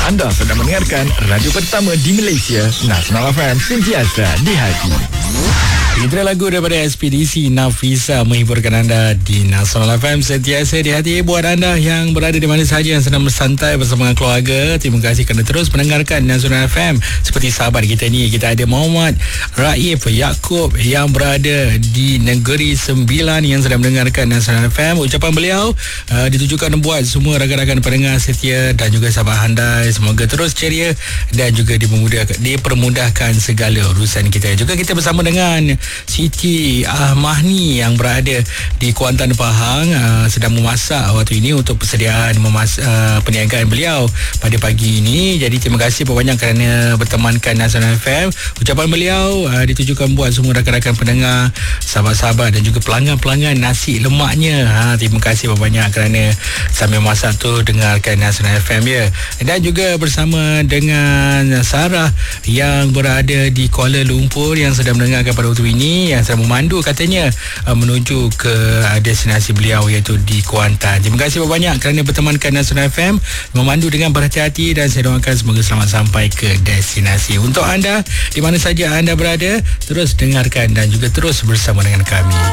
Anda sedang mendengarkan radio pertama di Malaysia, Nasional FM, sentiasa di hati. Itu lagu daripada Ekspedisi Nafisa menghiburkan anda di Nasional FM sentiasa di hati. Buat anda yang berada di mana sahaja yang sedang bersantai bersama keluarga, terima kasih kerana terus mendengarkan Nasional FM. Seperti sahabat kita ni, kita ada Muhammad Raif Yaakob yang berada di Negeri Sembilan yang sedang mendengarkan Nasional FM. Ucapan beliau ditujukan buat semua rakan-rakan pendengar setia dan juga sahabat handai. Semoga terus ceria dan juga dipermudahkan segala urusan kita. Juga kita bersama dengan Siti Mahni yang berada di Kuantan Pahang, sedang memasak waktu ini untuk persediaan perniagaan beliau pada pagi ini. Jadi terima kasih banyak kerana bertemankan Nasional FM. Ucapan beliau ditujukan buat semua rakan-rakan pendengar, sahabat-sahabat dan juga pelanggan-pelanggan nasi lemaknya. Terima kasih banyak kerana sambil masak tu dengarkan Nasional FM ya. Dan juga bersama dengan Sarah yang berada di Kuala Lumpur yang sedang mendengarkan pada waktu ini, yang sedang memandu katanya menuju ke destinasi beliau iaitu di Kuantan. Terima kasih banyak kerana bertemankan Nasional FM, memandu dengan berhati-hati, dan saya doakan semoga selamat sampai ke destinasi. Untuk anda di mana saja anda berada, terus dengarkan dan juga terus bersama dengan kami.